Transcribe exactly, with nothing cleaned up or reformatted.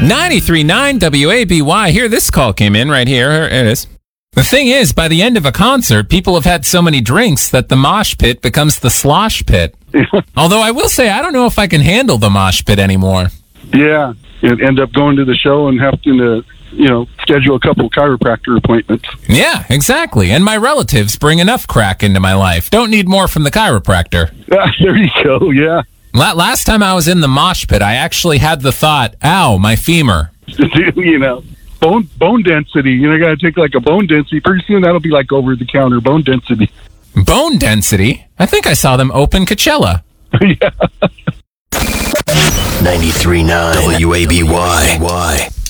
ninety-three point nine W A B Y. Here, this call came in right here. Here it is. The thing is, by the end of a concert, people have had so many drinks that the mosh pit becomes the slosh pit. Although I will say, I don't know if I can handle the mosh pit anymore. Yeah, and end up going to the show and having to, you know, schedule a couple chiropractor appointments. Yeah, exactly. And my relatives bring enough crack into my life. Don't need more from the chiropractor. Ah, there you go, yeah. La- last time I was in the mosh pit, I actually had the thought, ow, my femur. You know, bone bone density. You know, you got to take like a bone density. Pretty soon that'll be like over-the-counter bone density. Bone density? I think I saw them open Coachella. Yeah. ninety-three point nine W A B Y.